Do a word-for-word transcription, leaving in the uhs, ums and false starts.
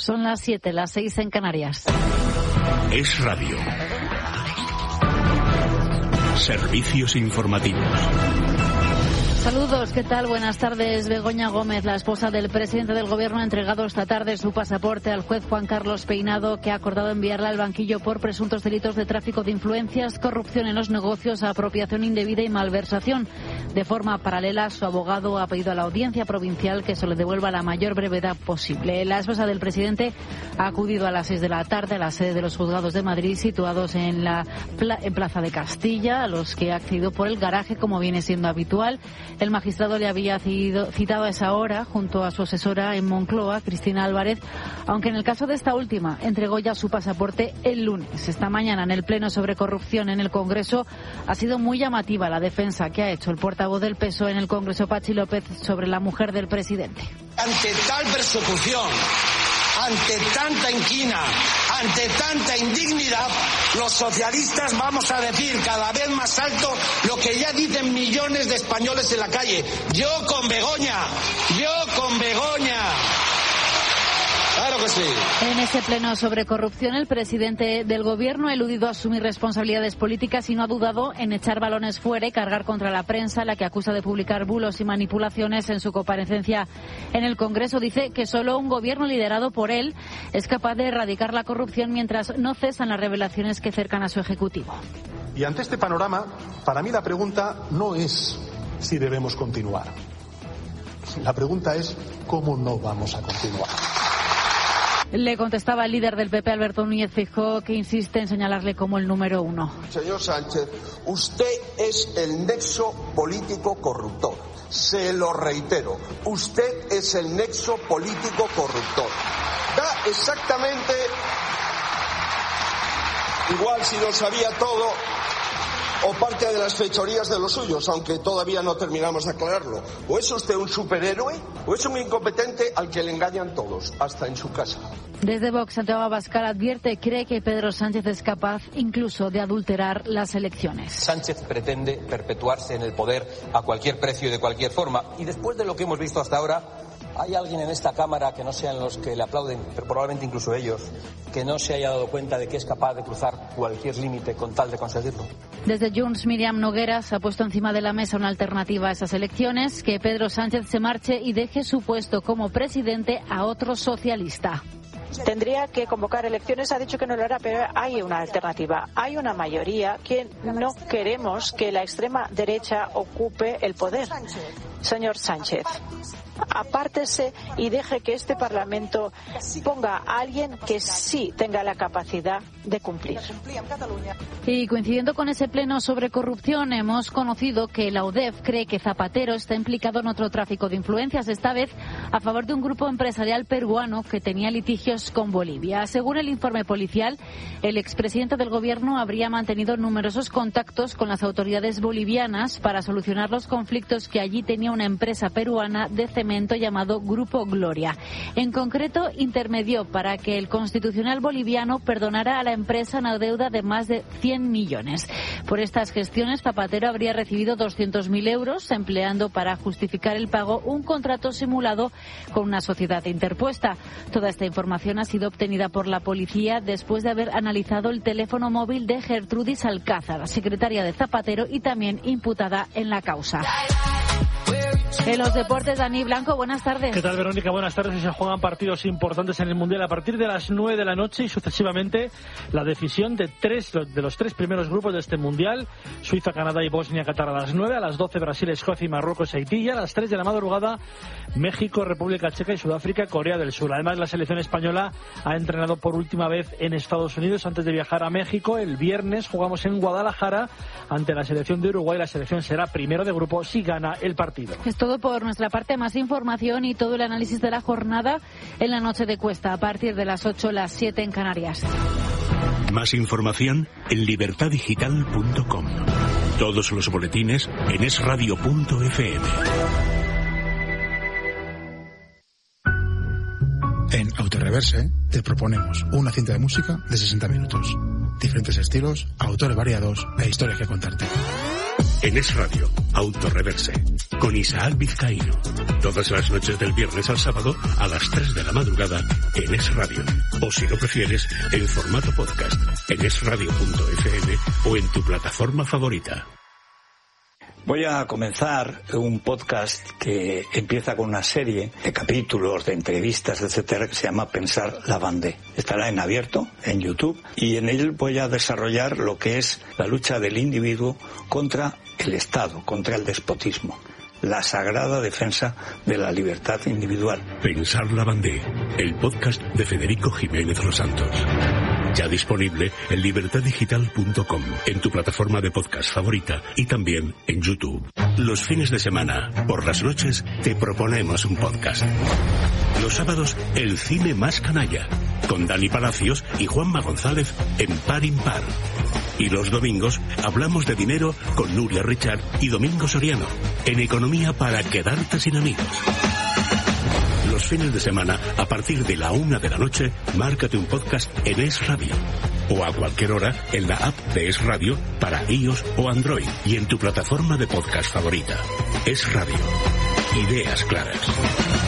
Son las siete, las seis en Canarias. Es Radio. Servicios informativos. Saludos, ¿qué tal? Buenas tardes. Begoña Gómez, la esposa del presidente del Gobierno, ha entregado esta tarde su pasaporte al juez Juan Carlos Peinado, que ha acordado enviarla al banquillo por presuntos delitos de tráfico de influencias, corrupción en los negocios, apropiación indebida y malversación. De forma paralela, su abogado ha pedido a la Audiencia Provincial que se le devuelva a la mayor brevedad posible. La esposa del presidente ha acudido a las seis de la tarde a la sede de los juzgados de Madrid, situados en la pla- en Plaza de Castilla, a los que ha accedido por el garaje, como viene siendo habitual. El magistrado le había citado a esa hora junto a su asesora en Moncloa, Cristina Álvarez, aunque en el caso de esta última entregó ya su pasaporte el lunes. Esta mañana, en el Pleno sobre corrupción en el Congreso, ha sido muy llamativa la defensa que ha hecho el portavoz del P S O E en el Congreso, Pachi López, sobre la mujer del presidente. Ante tal persecución, ante tanta inquina, ante tanta indignidad, los socialistas vamos a decir cada vez más alto lo que ya dicen millones de españoles en la calle. Yo con Begoña, yo con Begoña. Claro que sí. En ese pleno sobre corrupción, el presidente del Gobierno ha eludido asumir responsabilidades políticas y no ha dudado en echar balones fuera y cargar contra la prensa, la que acusa de publicar bulos y manipulaciones. En su comparecencia en el Congreso dice que solo un Gobierno liderado por él es capaz de erradicar la corrupción mientras no cesan las revelaciones que cercan a su Ejecutivo. Y ante este panorama, para mí la pregunta no es si debemos continuar. La pregunta es cómo no vamos a continuar. Le contestaba el líder del P P, Alberto Núñez Feijóo, que insiste en señalarle como el número uno. Señor Sánchez, usted es el nexo político corruptor. Se lo reitero, usted es el nexo político corruptor. Da exactamente igual si lo sabía todo o parte de las fechorías de los suyos, aunque todavía no terminamos de aclararlo. O es usted un superhéroe o es un incompetente al que le engañan todos, hasta en su casa. Desde Vox, Santiago Abascal advierte, cree que Pedro Sánchez es capaz incluso de adulterar las elecciones. Sánchez pretende perpetuarse en el poder a cualquier precio y de cualquier forma. Y después de lo que hemos visto hasta ahora, ¿hay alguien en esta Cámara, que no sean los que le aplauden, pero probablemente incluso ellos, que no se haya dado cuenta de que es capaz de cruzar cualquier límite con tal de conseguirlo? Desde Junts, Miriam Nogueras ha puesto encima de la mesa una alternativa a esas elecciones: que Pedro Sánchez se marche y deje su puesto como presidente a otro socialista. Tendría que convocar elecciones, ha dicho que no lo hará, pero hay una alternativa. Hay una mayoría que no queremos que la extrema derecha ocupe el poder. Señor Sánchez, apártese y deje que este Parlamento ponga a alguien que sí tenga la capacidad de cumplir. Y coincidiendo con ese pleno sobre corrupción, hemos conocido que la U D E F cree que Zapatero está implicado en otro tráfico de influencias, esta vez a favor de un grupo empresarial peruano que tenía litigios con Bolivia. Según el informe policial, el expresidente del Gobierno habría mantenido numerosos contactos con las autoridades bolivianas para solucionar los conflictos que allí tenía una empresa peruana de cemento llamado Grupo Gloria. En concreto, intermedió para que el Constitucional boliviano perdonara a la empresa una deuda de más de cien millones. Por estas gestiones, Zapatero habría recibido doscientos mil euros, empleando para justificar el pago un contrato simulado con una sociedad interpuesta. Toda esta información ha sido obtenida por la policía después de haber analizado el teléfono móvil de Gertrudis Alcázar, secretaria de Zapatero y también imputada en la causa. En los deportes, Dani Blanco, buenas tardes. ¿Qué tal, Verónica? Buenas tardes. Y se juegan partidos importantes en el Mundial a partir de las nueve de la noche y sucesivamente la decisión de tres de los tres primeros grupos de este Mundial: Suiza, Canadá y Bosnia-Qatar a las nueve, a las doce Brasil, Escocia y Marruecos, Haití, y a las tres de la madrugada México, República Checa y Sudáfrica, Corea del Sur. Además, la selección española ha entrenado por última vez en Estados Unidos antes de viajar a México. El viernes jugamos en Guadalajara ante la selección de Uruguay. La selección será primero de grupo si gana el partido. Es todo por nuestra parte. Más información y todo el análisis de la jornada en la noche de Cuesta a partir de las ocho, las siete en Canarias. Más información en libertad digital punto com. Todos los boletines en es radio punto efe eme. En Autoreverse te proponemos una cinta de música de sesenta minutos. diferentes estilos, autores variados e historias que contarte. En Es Radio, Autorreverse, con Isaac Vizcaíno. Todas las noches del viernes al sábado a las tres de la madrugada en Es Radio. O si lo prefieres, en formato podcast, en es radio punto efe eme o en tu plataforma favorita. Voy a comenzar un podcast que empieza con una serie de capítulos, de entrevistas, etcétera, que se llama Pensar la Vendée. Estará en abierto, en YouTube, y en él voy a desarrollar lo que es la lucha del individuo contra el Estado, contra el despotismo. La sagrada defensa de la libertad individual. Pensar la Vendée, el podcast de Federico Jiménez Los Santos. Ya disponible en libertad digital punto com, en tu plataforma de podcast favorita y también en YouTube. Los fines de semana, por las noches, te proponemos un podcast. Los sábados, el cine más canalla, con Dani Palacios y Juanma González en Par Impar. Y los domingos, hablamos de dinero con Nuria Richard y Domingo Soriano, en Economía para quedarte sin amigos. Los fines de semana, a partir de la una de la noche, márcate un podcast en Es Radio. O a cualquier hora en la app de Es Radio para iOS o Android y en tu plataforma de podcast favorita. Es Radio. Ideas claras.